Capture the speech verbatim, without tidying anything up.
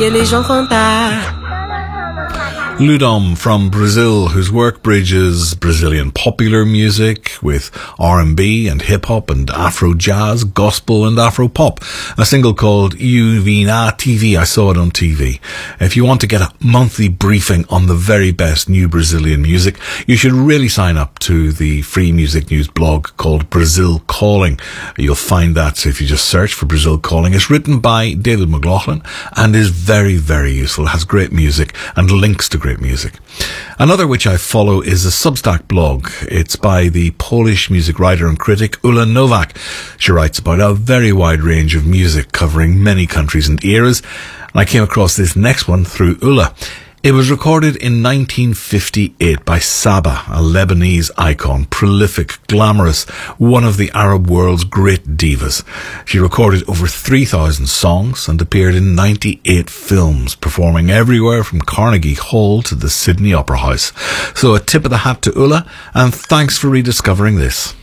que les enfants tardent. Ludom from Brazil, whose work bridges Brazilian popular music with R and B and hip-hop and Afro-jazz, gospel and Afro-pop. A single called Eu Vi na T V, I saw it on T V. If you want to get a monthly briefing on the very best new Brazilian music, you should really sign up to the free music news blog called Brazil Calling. You'll find that if you just search for Brazil Calling. It's written by David McLaughlin and is very, very useful. It has great music and links to great music. Another which I follow is a Substack blog. It's by the Polish music writer and critic Ula Nowak. She writes about a very wide range of music covering many countries and eras. And I came across this next one through Ula. It was recorded in nineteen fifty-eight by Saba, a Lebanese icon, prolific, glamorous, one of the Arab world's great divas. She recorded over three thousand songs and appeared in ninety-eight films, performing everywhere from Carnegie Hall to the Sydney Opera House. So a tip of the hat to Ula, and thanks for rediscovering this.